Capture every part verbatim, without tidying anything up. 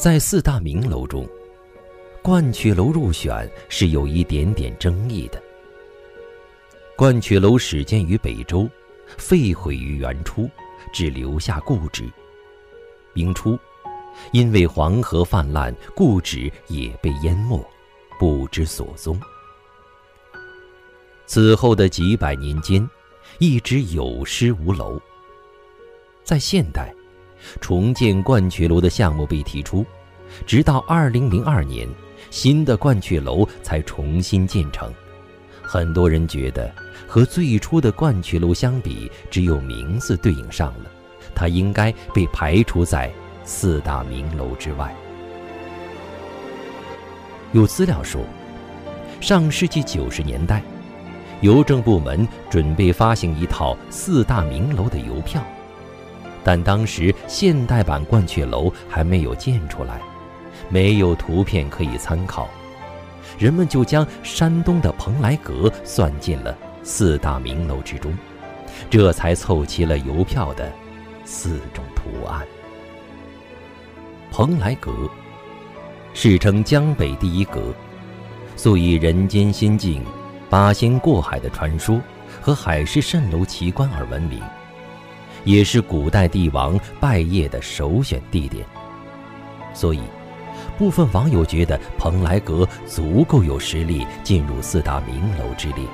在四大名楼中，鹳雀楼入选是有一点点争议的。鹳雀楼始建于北周，废毁于元初，只留下故址。明初，因为黄河泛滥，故址也被淹没，不知所踪。此后的几百年间，一直有失无楼。在现代，重建鹳雀楼的项目被提出，直到二零零二年，新的鹳雀楼才重新建成。很多人觉得和最初的鹳雀楼相比，只有名字对应上了，它应该被排除在四大名楼之外。有资料说，上世纪九十年代，邮政部门准备发行一套四大名楼的邮票，但当时现代版鹳雀楼还没有建出来，没有图片可以参考，人们就将山东的蓬莱阁算进了四大名楼之中，这才凑齐了邮票的四种图案。蓬莱阁世称江北第一阁，素以人间仙境、八仙过海的传说和海市蜃楼奇观而闻名，也是古代帝王拜谒的首选地点。所以部分网友觉得蓬莱阁足够有实力进入四大名楼之列。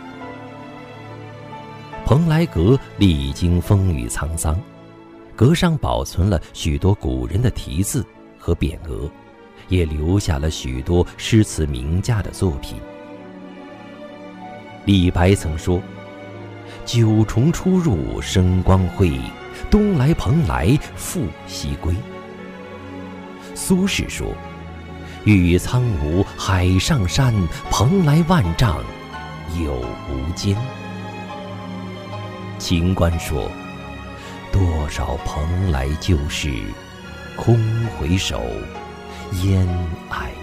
蓬莱阁历经风雨沧桑，阁上保存了许多古人的题字和匾额，也留下了许多诗词名家的作品。李白曾说：“九重出入生光辉，东来蓬莱复西归。”苏轼说：“玉宇苍梧海上山，蓬莱万丈有无间。”秦观说：“多少蓬莱旧事，空回首，烟霭